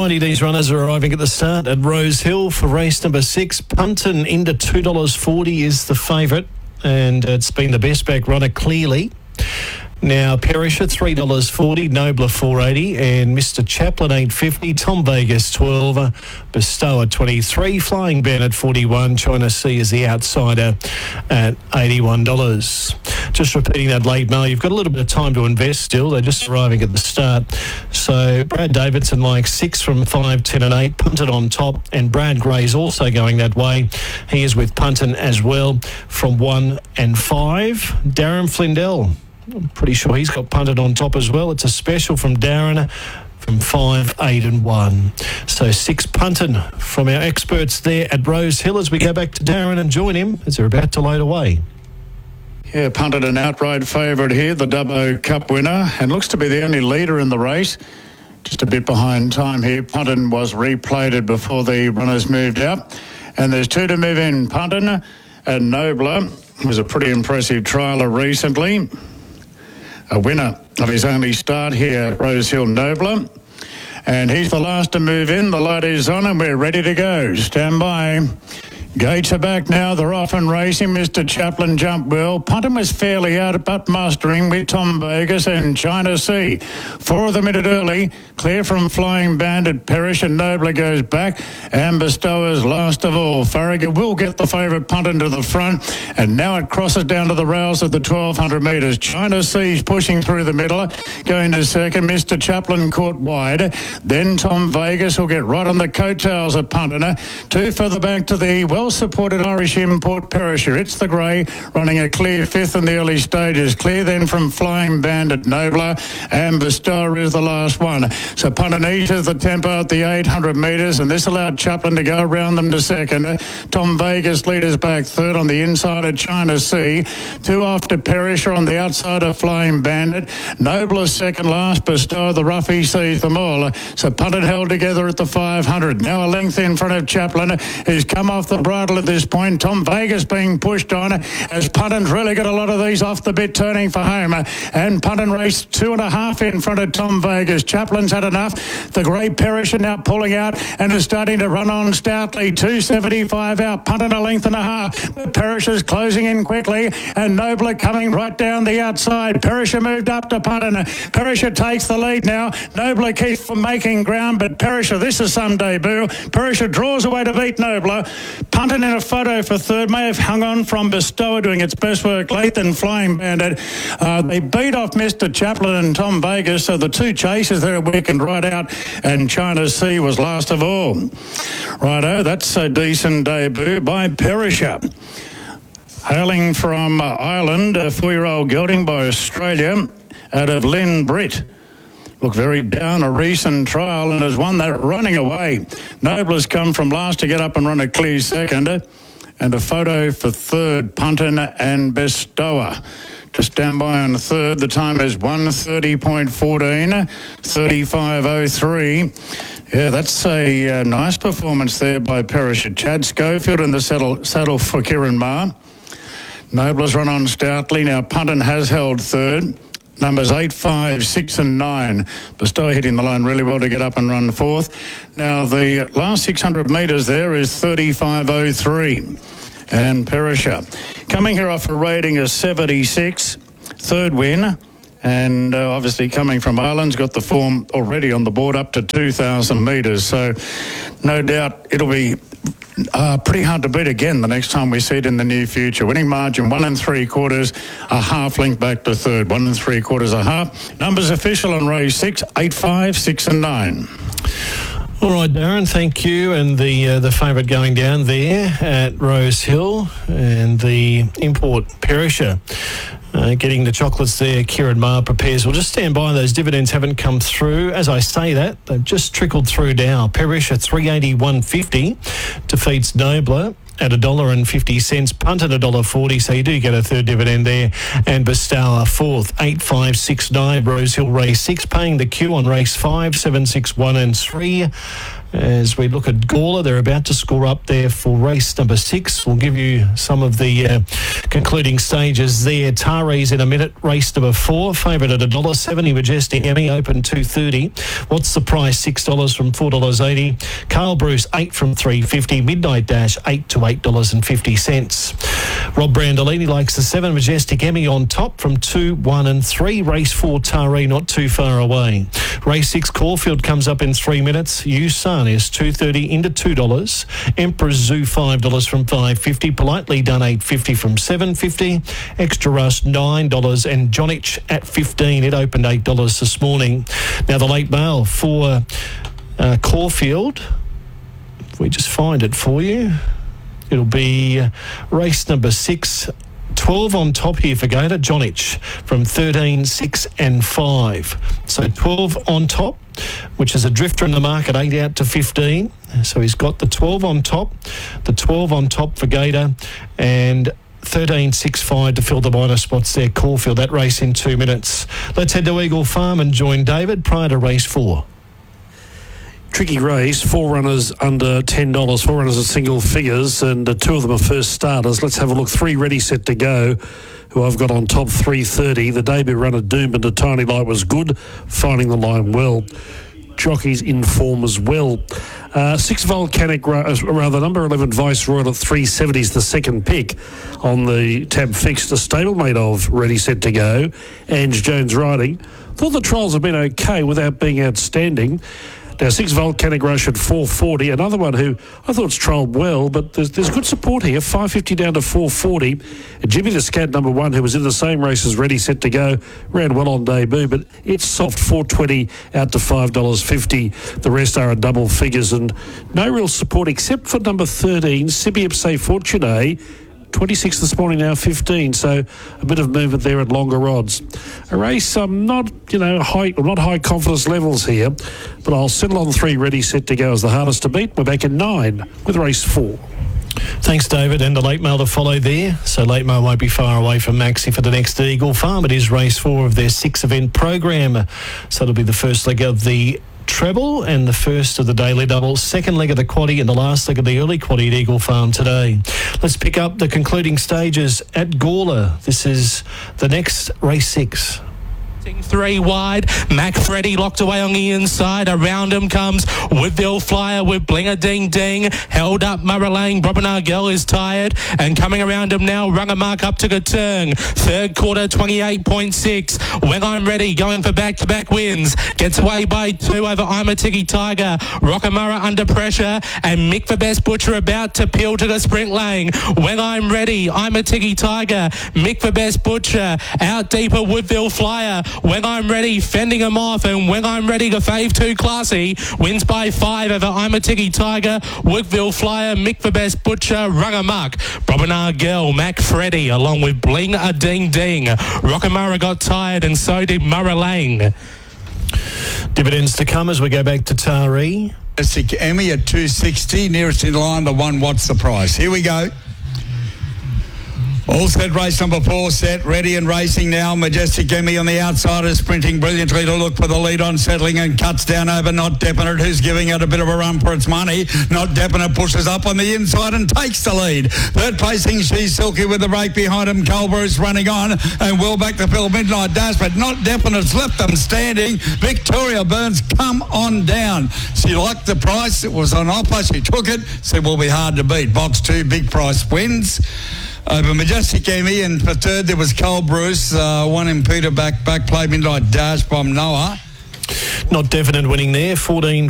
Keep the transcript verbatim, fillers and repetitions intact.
remind you, these runners are arriving at the start at Rose Hill for race number six. Punton into two dollars forty is the favourite, and it's been the best back runner clearly. Now, Perisher, three dollars forty, Nobler, four dollars eighty, and Mister Chaplin, eight dollars fifty, Tom Vegas, twelve dollars, Bestower, twenty-three dollars, Flying Bandit, forty-one dollars, China Sea is the outsider at eighty-one dollars. Just repeating that late mail, you've got a little bit of time to invest still. They're just arriving at the start. So Brad Davidson like six from five, ten and eight, Punton on top, and Brad Gray's also going that way. He is with Punton as well from one and five. Darren Flindell, I'm pretty sure he's got Punted on top as well. It's a special from Darren from five, eight and one. So six Punton from our experts there at Rose Hill as we go back to Darren and join him as they're about to load away. Yeah, Punted an outright favourite here, the Dubbo Cup winner, and looks to be the only leader in the race. Just a bit behind time here. Punton was replated before the runners moved out. And there's two to move in, Punton and Nobler, who was a pretty impressive trialer recently. A winner of his only start here at Rose Hill, Nobler. And he's the last to move in. The light is on and we're ready to go. Stand by. Gates are back now. They're off and racing. Mister Chaplin jumped well. Punton was fairly out but mustering with Tom Vegas and China Sea. Four of them in it early. Clear from Flying Bandit. Perish and Nobler goes back. And Bestower's last of all. Farragut will get the favourite Punton to the front. And now it crosses down to the rails at the twelve hundred metres. China Sea's pushing through the middle. Going to second. Mister Chaplin caught wide. Then Tom Vegas will get right on the coattails of Punton. Two further back to the well supported Irish import Perisher. It's the grey running a clear fifth in the early stages. Clear then from Flying Bandit, Nobler, and Bestower is the last one. So Punton eases the tempo at the eight hundred metres, and this allowed Chaplin to go around them to second. Tom Vegas leaders back third on the inside of China Sea. Two after Perisher on the outside of Flying Bandit. Nobler second last. Bestower, the roughie, sees them all. So Punton held together at the five hundred. Now a length in front of Chaplin, who's come off the bridle at this point. Tom Vegas being pushed on as Punton's really got a lot of these off the bit turning for home. And Punton raced two and a half in front of Tom Vegas. Chaplin's had enough. The grey Perisher now pulling out and is starting to run on stoutly. two seventy-five out. Punton a length and a half. But Perisher's closing in quickly and Nobler coming right down the outside. Perisher moved up to Punton. Perisher takes the lead now. Nobler keeps making ground, but Perisher, this is some debut. Perisher draws away to beat Nobler. Punton in a photo for third, may have hung on from Bestower doing its best work late than Flying Bandit. Uh, they beat off Mister Chaplin and Tom Vegas, so the two chasers there weakened right out, and China Sea was last of all. Righto, that's a decent debut by Perisher. Hailing from uh, Ireland, a four-year-old gelding by Australia out of Lynn Britt. Look very down a recent trial and has won that running away. Nobler's come from last to get up and run a clear second. And a photo for third, Punton and Bestower. Just down by on third, the time is one thirty point one four, thirty-five oh three. Yeah, that's a uh, nice performance there by Perisher. Chad Schofield in the saddle, saddle for Kieran Maher. Nobler's run on stoutly. Now Punton has held third. Numbers eight, five, six and nine. Bestower hitting the line really well to get up and run fourth. Now the last six hundred metres there is thirty-five oh three. And Perisher coming here off a rating of seventy-six. Third win. And uh, obviously coming from Ireland's got the form already on the board up to two thousand metres. So no doubt it'll be Uh, pretty hard to beat again the next time we see it in the near future. Winning margin one and three quarters, a half length back to third. One and three quarters, a half. Numbers official on race six, eight, five, six and nine. All right, Darren, thank you. And the uh, the favourite going down there at Rose Hill, and the import Perisher uh, getting the chocolates there. Kieran Maher prepares. We'll just stand by. Those dividends haven't come through. As I say that, they've just trickled through now. Perisher three eighty, one fifty defeats Nobler. at a dollar and fifty cents. Punt at a dollar forty, so you do get a third dividend there. And Bestower fourth, eight five six nine. Rosehill race six, paying the queue on race five, seven six one and three. As we look at Gawler, they're about to score up there for race number six. We'll give you some of the uh, concluding stages there. Tari's in a minute. Race number four, favourite at one dollar seventy. Majestic Emmy, open two dollars thirty. What's the price? six dollars from four dollars eighty. Carl Bruce, eight from three dollars fifty. Midnight Dash, eight to eight dollars fifty. Rob Brandolini likes the seven. Majestic Emmy on top from two, one and three. Race four, Tari, not too far away. Race six, Caulfield comes up in three minutes. You Son is two dollars thirty into two dollars. Emperor Zoo, five dollars from five dollars fifty. Politely Done, eight dollars fifty from seven dollars fifty. Extra Rush, nine dollars. And Jonich at fifteen. It opened eight dollars this morning. Now the late mail for uh, Caulfield. If we just find it for you, it'll be uh, race number six. twelve on top here for Gator. Jonich from thirteen, six and five. So twelve on top, which is a drifter in the market, eight out to fifteen. So he's got the twelve on top, the twelve on top for Gator, and thirteen, six, five to fill the minor spots there. Caulfield, that race in two minutes. Let's head to Eagle Farm and join David prior to race four. Tricky race, four runners under ten dollars, four runners at single figures, and uh, two of them are first starters. Let's have a look. Three ready, set to go, who I've got on top, three thirty. The debut runner, Doom and a Tiny Light, was good, finding the line well. Jockeys in form as well. Uh, six Volcanic, uh, rather, number eleven Viceroy at three seventy is the second pick on the tab fixed. A stablemate of ready, set to go. Ange Jones riding. Thought the trials have been okay without being outstanding. Now, six Volcanic Rush at four forty. Another one who I thought's trialled well, but there's, there's good support here. five fifty down to four forty. And Jimmy the Scat, number one, who was in the same race as Ready, Set to Go, ran well on debut, but it's soft, four twenty out to five dollars fifty. The rest are at double figures, and no real support except for number thirteen, Sibiep Say Fortuné. twenty-six this morning, now fifteen, so a bit of movement there at longer odds. A race, um, not, you know, high, not high confidence levels here, but I'll settle on three ready, set to go as the hardest to beat. We're back in nine with race four. Thanks, David. And the late mail to follow there. So late mail won't be far away from Maxi for the next Eagle Farm. It is race four of their six event program. So it'll be the first leg of the treble and the first of the daily double, second leg of the quaddie and the last leg of the early quaddie at Eagle Farm today. Let's pick up the concluding stages at Gawler. This is the next race six. Three wide, Mac Freddy locked away on the inside. Around him comes Woodville Flyer with Bling a Ding Ding. Held up Murray Lane, Robin Argell is tired. And coming around him now, Rungamark up to good turn. Third quarter, twenty-eight point six. When I'm Ready, going for back-to-back wins. Gets away by two over I'm a Tiki Tiger. Rockamara under pressure. And Mick the Best Butcher about to peel to the sprint lane. When I'm Ready, I'm a Tiki Tiger. Mick the Best Butcher out deeper, Woodville Flyer. When I'm Ready, fending him off, and When I'm Ready, the fave too classy, wins by five over I'm a Tiki Tiger, Woodville Flyer, Mick the Best Butcher, Rungamuck, Robin Argell, Mac Freddy, along with Bling a Ding Ding. Rockamara got tired, and so did Murray Lane. Dividends to come as we go back to Taree. Emmy at two sixty, nearest in line, the one, what's the price? Here we go. All set, race number four set, ready and racing now. Majestic Emmy on the outside is sprinting brilliantly to look for the lead on settling and cuts down over Not Definite, who's giving it a bit of a run for its money. Not Definite pushes up on the inside and takes the lead. Third placing, She's Silky with the break behind him. Carl Bruce running on and well back to Phil Midnight Dash, but Not Definite's left them standing. Victoria Burns, come on down. She liked the price. It was on offer. She took it. Said will be hard to beat. Box two, big price wins. Over Majestic Emmy, and for third there was Carl Bruce, uh, one in Peter back, back play Midnight Dash, Bomb Noah. Not Definite winning there, fourteen